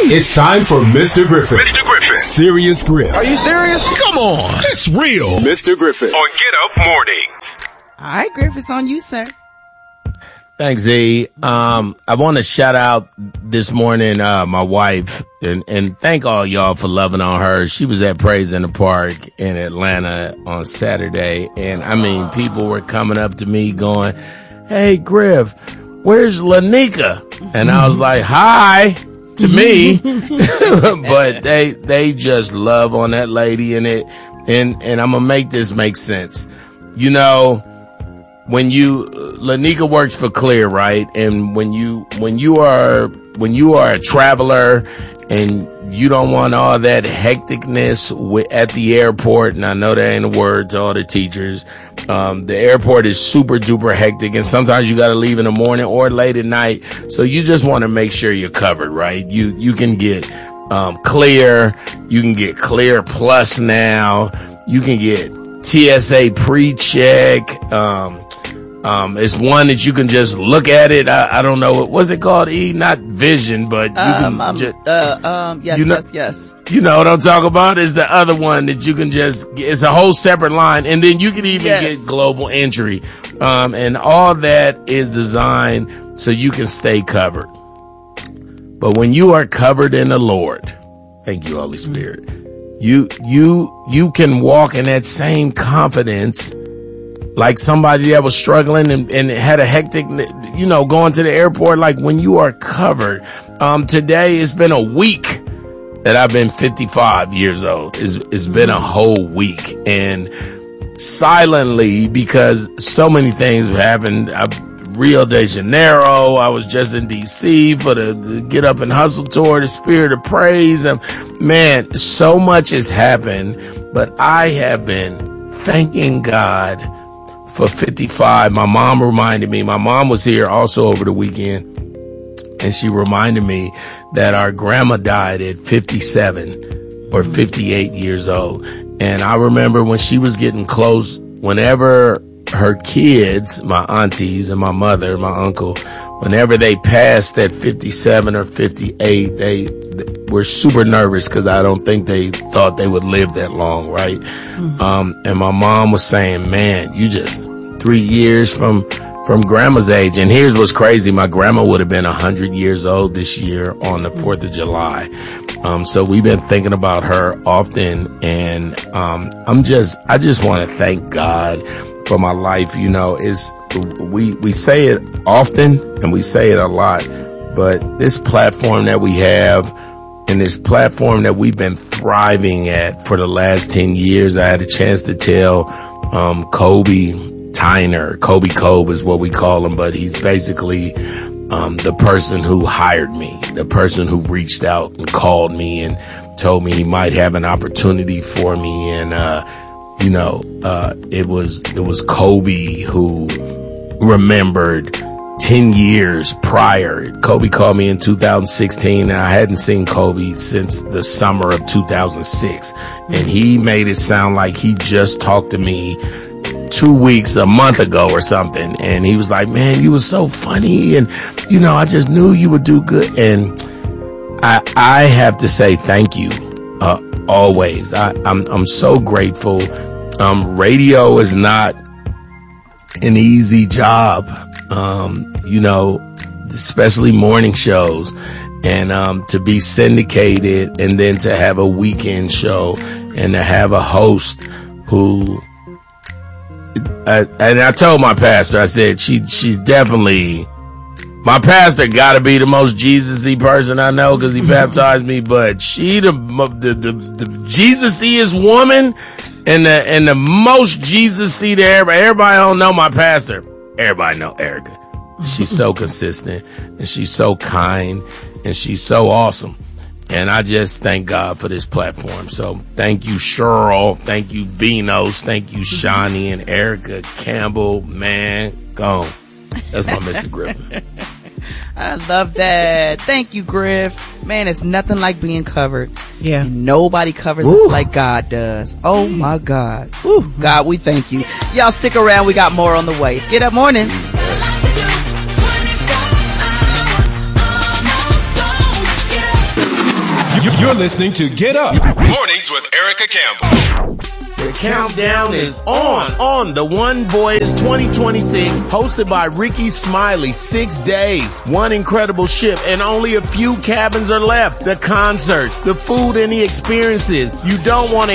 It's time for Mr. Griffin. Mr. Griffin. Serious Griff. Are you serious? Come on. It's real. Mr. Griffin. On Get Up Morning. All right, Griff, it's on you, sir. Thanks, Z. I want to shout out this morning, my wife and thank all y'all for loving on her. She was at Praise in the Park in Atlanta on Saturday. And I mean, people were coming up to me going, "Hey, Griff, where's Lanika?" And I was like, "Hi." To me, but they just love on that lady and I'm gonna make this make sense. You know, when Lanika works for Clear, right? And when you are a traveler and you don't want all that hecticness at the airport, and I know that ain't a word to all the teachers. The airport is super duper hectic, and sometimes you got to leave in the morning or late at night. So you just want to make sure you're covered, right? You can get Clear, you can get Clear Plus now, you can get TSA pre-check. It's one that you can just look at it. I don't know. What's it called? Not Vision, but you can yes. You know what I'm talking about? Is the other one that you can just, it's a whole separate line. And then you can even get global entry. And all that is designed so you can stay covered. But when you are covered in the Lord, thank you, Holy Spirit, you can walk in that same confidence like somebody that was struggling and had a hectic, going to the airport. Like when you are covered. Today it's been a week that I've been 55 years old. It's been a whole week, and silently, because so many things have happened. Rio de Janeiro, I was just in DC for the Get Up and Hustle tour, the Spirit of Praise. Man, so much has happened, but I have been thanking God for 55. My mom reminded me, my mom was here also over the weekend, and she reminded me that our grandma died at 57 or 58 years old. And I remember when she was getting close, whenever her kids, my aunties and my mother, my uncle, whenever they passed that 57 or 58, they were super nervous because I don't think they thought they would live that long, right? Mm-hmm. And my mom was saying, "Man, you just 3 years from grandma's age." And here's what's crazy. My grandma would have been 100 years old this year on the 4th of July. So we've been thinking about her often. And, I just want to thank God for my life. We say it often and we say it a lot, but this platform that we have and this platform that we've been thriving at for the last 10 years, I had a chance to tell, Kobe Tyner. Kobe Kobe is what we call him, but he's basically the person who hired me, the person who reached out and called me and told me he might have an opportunity for me. And it was Kobe who remembered 10 years prior. Kobe called me in 2016, and I hadn't seen Kobe since the summer of 2006. And he made it sound like he just talked to me 2 weeks, a month ago or something. And he was like, "Man, you were so funny. And, I just knew you would do good." And I have to say thank you, always. I'm so grateful. Radio is not an easy job, especially morning shows, and to be syndicated and then to have a weekend show and to have a host who, and I told my pastor, I said, she's definitely, my pastor gotta be the most Jesus-y person I know because he baptized me, but she the Jesus-iest woman and the most Jesus-y to everybody. Everybody don't know my pastor. Everybody know Erica. She's so consistent, and she's so kind, and she's so awesome. And I just thank God for this platform. So thank you, Cheryl. Thank you, Vinos. Thank you, Shawnee and Erica Campbell. Man, gone. That's my Mr. Griffin. I love that. Thank you, Griff. Man, it's nothing like being covered. Yeah. And nobody covers us like God does. Oh my God. Ooh, God, we thank you. Y'all stick around. We got more on the way. It's Get Up Mornings. You're listening to Get Up Mornings with Erica Campbell. The countdown is on the One Voyage 2026, hosted by Ricky Smiley. 6 days, one incredible ship, and only a few cabins are left. The concerts, the food, and the experiences. You don't want to